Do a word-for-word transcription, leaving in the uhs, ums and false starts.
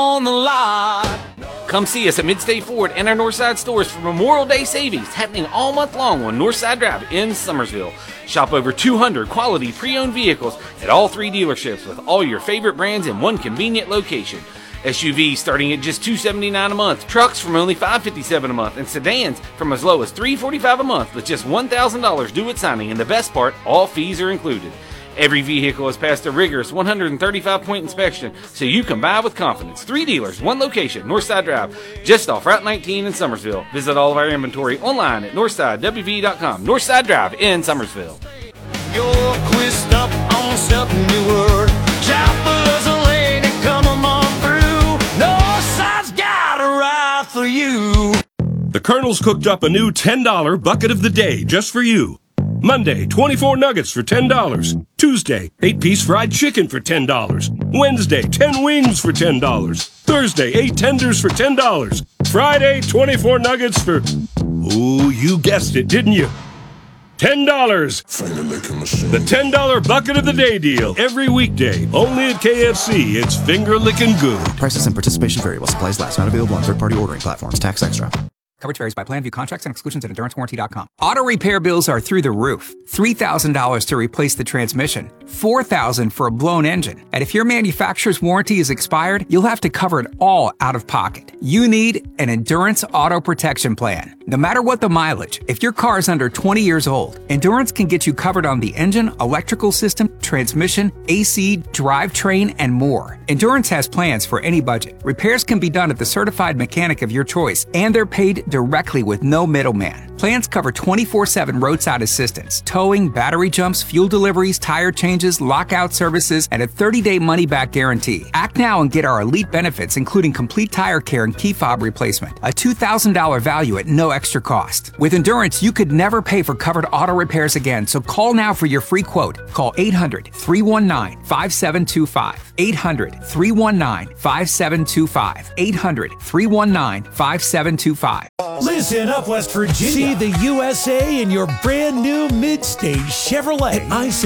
on the lot. Come see us at Midstate Ford and our Northside stores for Memorial Day savings happening all month long on Northside Drive in Summersville. Shop over two hundred quality pre-owned vehicles at all three dealerships with all your favorite brands in one convenient location. S U Vs starting at just two hundred seventy-nine dollars a month, trucks from only five hundred fifty-seven dollars a month, and sedans from as low as three hundred forty-five dollars a month with just one thousand dollars due at signing, and the best part, all fees are included. Every vehicle has passed a rigorous one hundred thirty-five point inspection, so you can buy with confidence. Three dealers, one location, Northside Drive, just off Route nineteen in Summersville. Visit all of our inventory online at northside w v dot com. Northside Drive in Summersville. You're quizzed up on something new word. Chapel's a lady, come on through. Northside's got a ride for you. The Colonel's cooked up a new ten dollar bucket of the day just for you. Monday, twenty-four nuggets for ten dollars. Tuesday, eight piece fried chicken for ten dollars. Wednesday, ten wings for ten dollars. Thursday, eight tenders for ten dollars. Friday, twenty-four nuggets for... Ooh, you guessed it, didn't you? ten dollars. The ten dollar bucket of the day deal. Every weekday, only at K F C. It's finger-licking good. Prices and participation vary while supplies last. Not available on third-party ordering platforms. Tax extra. Coverage varies by plan. View contracts and exclusions at endurance warranty dot com. Auto repair bills are through the roof. three thousand dollars to replace the transmission. four thousand dollars for a blown engine. And if your manufacturer's warranty is expired, you'll have to cover it all out of pocket. You need an Endurance Auto Protection Plan. No matter what the mileage, if your car is under twenty years old, Endurance can get you covered on the engine, electrical system, transmission, A C, drivetrain, and more. Endurance has plans for any budget. Repairs can be done at the certified mechanic of your choice, and they're paid directly with no middleman. Plans cover twenty-four seven roadside assistance, towing, battery jumps, fuel deliveries, tire changes, lockout services, and a thirty day money-back guarantee. Act now and get our elite benefits, including complete tire care and key fob replacement. A two thousand dollars value at no extra cost. With Endurance, you could never pay for covered auto repairs again, so call now for your free quote. Call eight hundred, three one nine, five seven two five. eight hundred, three one nine, five seven two five. eight hundred, three one nine, five seven two five. Listen up, West Virginia. See the U S A in your brand new Midstate Chevrolet. I